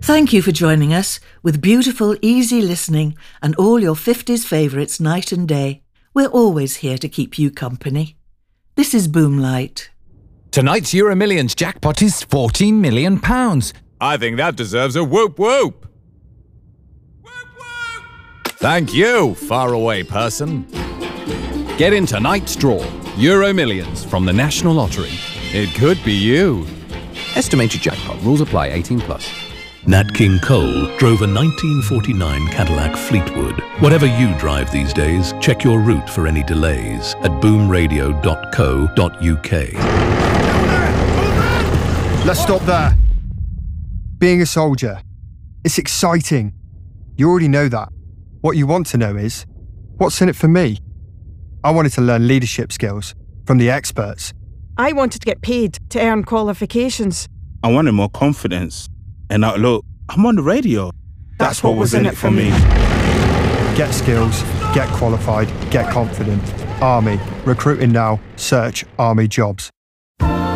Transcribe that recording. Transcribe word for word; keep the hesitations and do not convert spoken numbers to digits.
Thank you for joining us with beautiful, easy listening and all your fifties favourites night and day. We're always here to keep you company. This is Boomlight. Tonight's Euro Millions jackpot is fourteen million pounds. I think that deserves a whoop whoop. Thank you, faraway person. Get in tonight's draw. Euro Millions from the National Lottery. It could be you. Estimated jackpot. Rules apply. eighteen plus. Nat King Cole drove a nineteen forty-nine Cadillac Fleetwood. Whatever you drive these days, check your route for any delays at boom radio dot co dot U K. Let's stop there. Being a soldier, it's exciting. You already know that. What you want to know is, what's in it for me? I wanted to learn leadership skills from the experts. I wanted to get paid to earn qualifications. I wanted more confidence. And now, look, I'm on the radio. That's, That's what, what was in it for me. Get skills, get qualified, get confident. Army. Recruiting now. Search Army jobs.